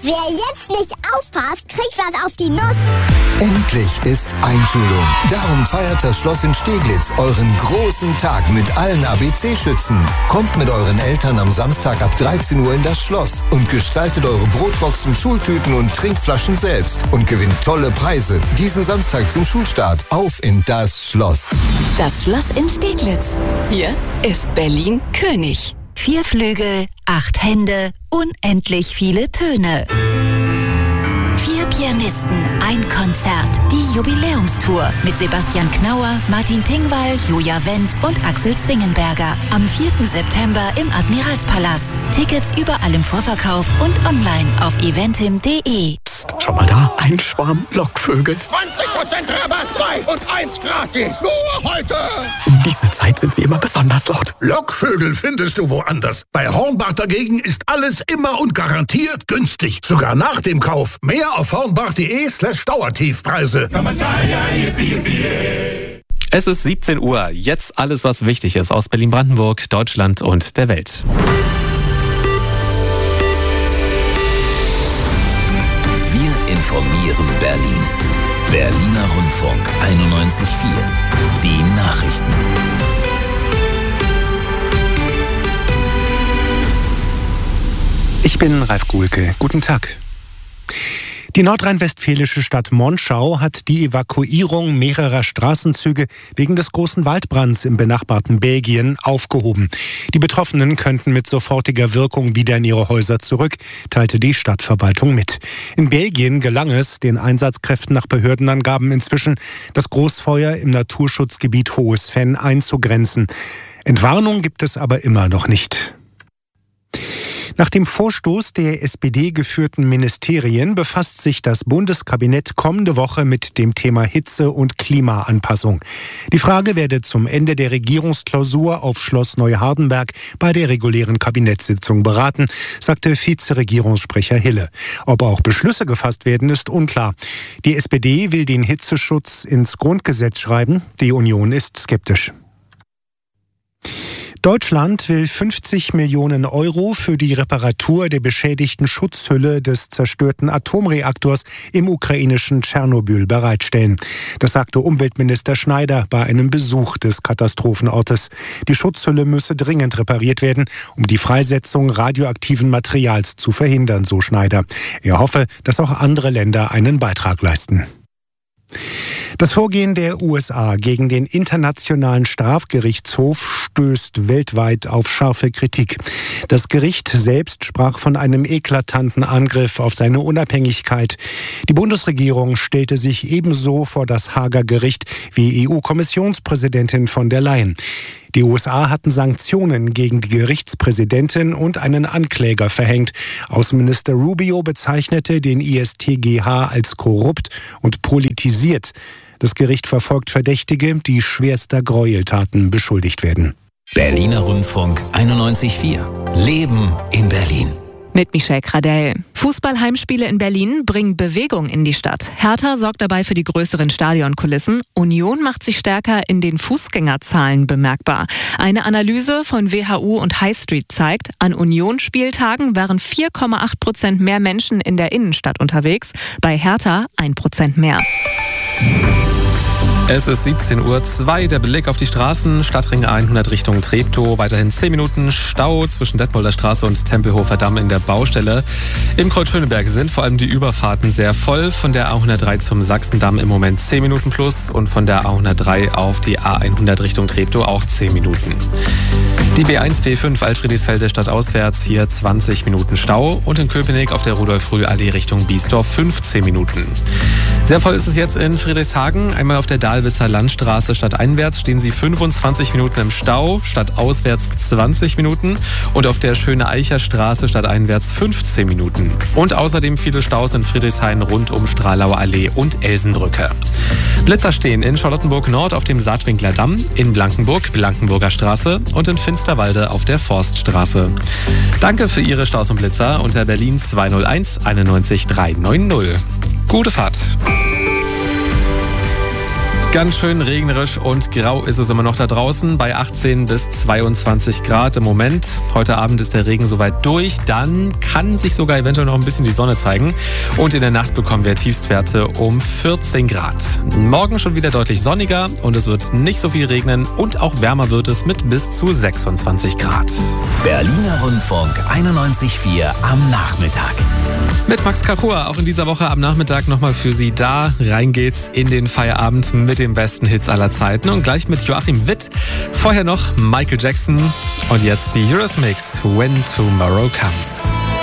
Wer jetzt nicht aufpasst, kriegt was auf die Nuss. Endlich ist Einschulung. Darum feiert das Schloss in Steglitz euren großen Tag mit allen ABC-Schützen. Kommt mit euren Eltern am Samstag ab 13 Uhr in das Schloss und gestaltet eure Brotboxen, Schultüten und Trinkflaschen selbst und gewinnt tolle Preise. Diesen Samstag zum Schulstart. Auf in das Schloss. Das Schloss in Steglitz. Hier ist Berlin König. 4 Flügel, 8 Hände, unendlich viele Töne. 4 Pianisten, ein Konzert. Die Jubiläumstour mit Sebastian Knauer, Martin Tingwall, Julia Wendt und Axel Zwingenberger. Am 4. September im Admiralspalast. Tickets überall im Vorverkauf und online auf eventim.de. Psst, schau mal da, ein Schwarm Lockvögel. 20% Rabatt, 2 und 1 gratis. Nur heute. Um diese Zeit sind sie immer besonders laut. Lockvögel findest du woanders. Bei Hornbach dagegen ist alles immer und garantiert günstig. Sogar nach dem Kauf. Mehr auf hornbach.de/Dauertiefpreise. Es ist 17 Uhr. Jetzt alles, was wichtig ist aus Berlin-Brandenburg, Deutschland und der Welt. Wir informieren Berlin. Berliner Rundfunk 91.4. Die Nachrichten. Ich bin Ralf Guhlke. Guten Tag. Die nordrhein-westfälische Stadt Monschau hat die Evakuierung mehrerer Straßenzüge wegen des großen Waldbrands im benachbarten Belgien aufgehoben. Die Betroffenen könnten mit sofortiger Wirkung wieder in ihre Häuser zurück, teilte die Stadtverwaltung mit. In Belgien gelang es den Einsatzkräften nach Behördenangaben inzwischen, das Großfeuer im Naturschutzgebiet Hohes Venn einzugrenzen. Entwarnung gibt es aber immer noch nicht. Nach dem Vorstoß der SPD-geführten Ministerien befasst sich das Bundeskabinett kommende Woche mit dem Thema Hitze- und Klimaanpassung. Die Frage werde zum Ende der Regierungsklausur auf Schloss Neuhardenberg bei der regulären Kabinettssitzung beraten, sagte Vizeregierungssprecher Hille. Ob auch Beschlüsse gefasst werden, ist unklar. Die SPD will den Hitzeschutz ins Grundgesetz schreiben, die Union ist skeptisch. Deutschland will 50 Millionen Euro für die Reparatur der beschädigten Schutzhülle des zerstörten Atomreaktors im ukrainischen Tschernobyl bereitstellen. Das sagte Umweltminister Schneider bei einem Besuch des Katastrophenortes. Die Schutzhülle müsse dringend repariert werden, um die Freisetzung radioaktiven Materials zu verhindern, so Schneider. Er hoffe, dass auch andere Länder einen Beitrag leisten. Das Vorgehen der USA gegen den Internationalen Strafgerichtshof stößt weltweit auf scharfe Kritik. Das Gericht selbst sprach von einem eklatanten Angriff auf seine Unabhängigkeit. Die Bundesregierung stellte sich ebenso vor das Haager Gericht wie EU-Kommissionspräsidentin von der Leyen. Die USA hatten Sanktionen gegen die Gerichtspräsidentin und einen Ankläger verhängt. Außenminister Rubio bezeichnete den ISTGH als korrupt und politisiert. Das Gericht verfolgt Verdächtige, die schwerster Gräueltaten beschuldigt werden. Berliner Rundfunk 91.4. Leben in Berlin. Mit Michelle Kradell. Fußballheimspiele in Berlin bringen Bewegung in die Stadt. Hertha sorgt dabei für die größeren Stadionkulissen. Union macht sich stärker in den Fußgängerzahlen bemerkbar. Eine Analyse von WHU und High Street zeigt, an Union-Spieltagen waren 4,8% mehr Menschen in der Innenstadt unterwegs. Bei Hertha 1% mehr. Es ist 17:02 Uhr. Der Blick auf die Straßen. Stadtring 100 Richtung Treptow. Weiterhin 10 Minuten Stau zwischen Detmolder Straße und Tempelhofer Damm in der Baustelle. Im Kreuz Schöneberg sind vor allem die Überfahrten sehr voll. Von der A103 zum Sachsendamm im Moment 10 Minuten plus und von der A103 auf die A100 Richtung Treptow auch 10 Minuten. Die B1, B5 Alfredisfelde stadtauswärts, hier 20 Minuten Stau und in Köpenick auf der Rudolf-Rühl-Allee Richtung Biesdorf 15 Minuten. Sehr voll ist es jetzt in Friedrichshagen. Einmal auf der Dahlwitzer Landstraße stadteinwärts stehen Sie 25 Minuten im Stau, stadtauswärts 20 Minuten und auf der Schöne-Eicher Straße stadteinwärts 15 Minuten. Und außerdem viele Staus in Friedrichshain rund um Stralauer Allee und Elsenbrücke. Blitzer stehen in Charlottenburg Nord auf dem Saatwinkler Damm, in Blankenburg, Blankenburger Straße und in Finsterwalde auf der Forststraße. Danke für Ihre Staus und Blitzer unter Berlin 201 91 390. Gute Fahrt. Ganz schön regnerisch und grau ist es immer noch da draußen bei 18 bis 22 Grad im Moment. Heute Abend ist der Regen soweit durch. Dann kann sich sogar eventuell noch ein bisschen die Sonne zeigen. Und in der Nacht bekommen wir Tiefstwerte um 14 Grad. Morgen schon wieder deutlich sonniger und es wird nicht so viel regnen. Und auch wärmer wird es mit bis zu 26 Grad. Berliner Rundfunk 91.4 am Nachmittag. Mit Max Kachur auch in dieser Woche am Nachmittag nochmal für Sie da. Rein geht's in den Feierabend mit den besten Hits aller Zeiten und gleich mit Joachim Witt. Vorher noch Michael Jackson und jetzt die Eurythmics, When Tomorrow Comes.